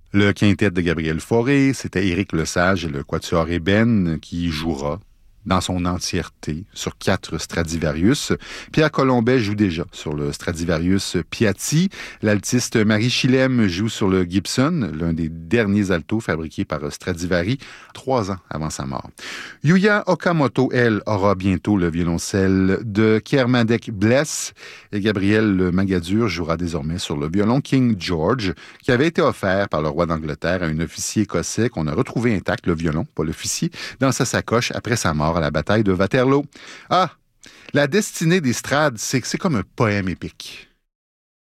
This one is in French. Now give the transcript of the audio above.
Le quintet de Gabriel Fauré, c'était Éric Lesage et le quatuor Ébène qui jouera dans son entièreté sur 4 Stradivarius. Pierre Colombet joue déjà sur le Stradivarius Piatti. L'altiste Marie Chilem joue sur le Gibson, l'un des derniers altos fabriqués par Stradivari 3 ans avant sa mort. Yuya Okamoto, elle, aura bientôt le violoncelle de Kermadec Bless et Gabriel Magadur jouera désormais sur le violon King George qui avait été offert par le roi d'Angleterre à un officier écossais qu'on a retrouvé intact, le violon, pas l'officier, dans sa sacoche après sa mort à la bataille de Waterloo. Ah, la destinée des Strades, c'est comme un poème épique.